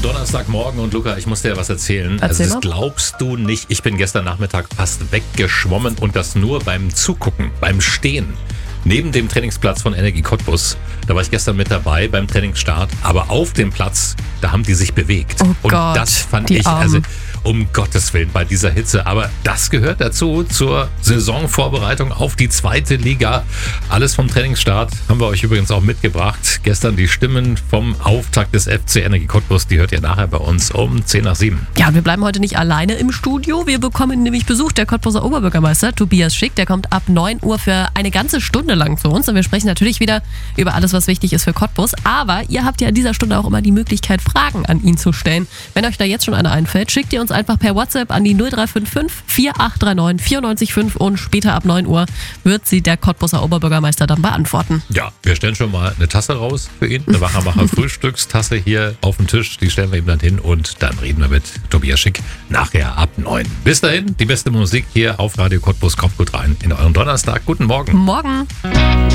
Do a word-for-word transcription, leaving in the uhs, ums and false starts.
Donnerstagmorgen und Luca, ich muss dir was erzählen. Erzähl also das mal. glaubst du nicht. Ich bin gestern Nachmittag fast weggeschwommen und das nur beim Zugucken, beim Stehen. Neben dem Trainingsplatz von Energie Cottbus. Da war ich gestern mit dabei beim Trainingsstart. Aber auf dem Platz, da haben die sich bewegt. Oh und Gott, das fand die ich, Armen. also um Gottes Willen, bei dieser Hitze. Aber das gehört dazu, zur Saisonvorbereitung auf die zweite Liga. Alles vom Trainingsstart haben wir euch übrigens auch mitgebracht. Gestern die Stimmen vom Auftakt des F C Energie Cottbus. Die hört ihr nachher bei uns um zehn nach sieben. Ja, und wir bleiben heute nicht alleine im Studio. Wir bekommen nämlich Besuch. Der Cottbuser Oberbürgermeister Tobias Schick, der kommt ab neun Uhr für eine ganze Stunde lang zu uns. Und wir sprechen natürlich wieder über alles, was wichtig ist für Cottbus. Aber ihr habt ja in dieser Stunde auch immer die Möglichkeit, Fragen an ihn zu stellen. Wenn euch da jetzt schon eine einfällt, schickt ihr uns einfach per WhatsApp an die null drei fünf fünf, vier acht drei neun, vier neun fünf und später ab neun Uhr wird sie der Cottbuser Oberbürgermeister dann beantworten. Ja, wir stellen schon mal eine Tasse raus für ihn. Eine Wachermacher Frühstückstasse hier auf den Tisch. Die stellen wir ihm dann hin und dann reden wir mit Tobias Schick nachher ab neun. Bis dahin, die beste Musik hier auf Radio Cottbus. Kommt gut rein in euren Donnerstag. Guten Morgen. Morgen.